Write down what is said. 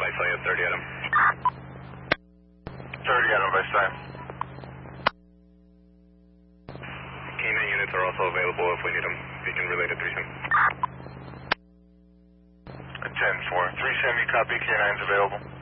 by Saya, 30 Adam. 30 Adam by Saya. Canine units are also available if we need them. Beacon relay to 3 Sam. 10-4. 3 Sam, you copy, K9's available.